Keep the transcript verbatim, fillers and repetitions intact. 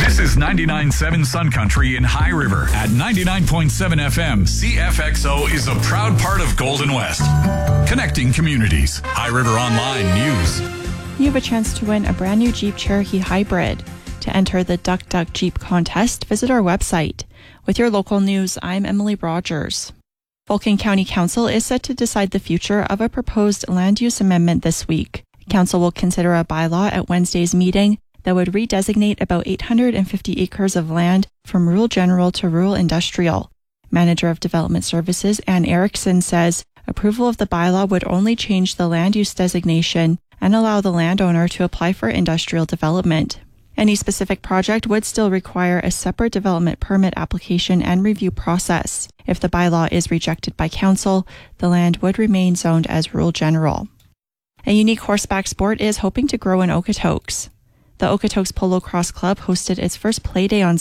This is ninety-nine point seven Sun Country in High River. At ninety-nine point seven F M, C F X O is a proud part of Golden West. Connecting communities. High River Online News. You have a chance to win a brand new Jeep Cherokee Hybrid. To enter the Duck Duck Jeep contest, visit our website. With your local news, I'm Emily Rogers. Vulcan County Council is set to decide the future of a proposed land use amendment this week. Council will consider a bylaw at Wednesday's meeting that would redesignate about eight hundred fifty acres of land from rural general to rural industrial. Manager of Development Services Ann Erickson says approval of the bylaw would only change the land use designation and allow the landowner to apply for industrial development. Any specific project would still require a separate development permit application and review process. If the bylaw is rejected by council, the land would remain zoned as rural general. A unique horseback sport is hoping to grow in Okotoks. The Okotoks Polo Cross Club hosted its first play day on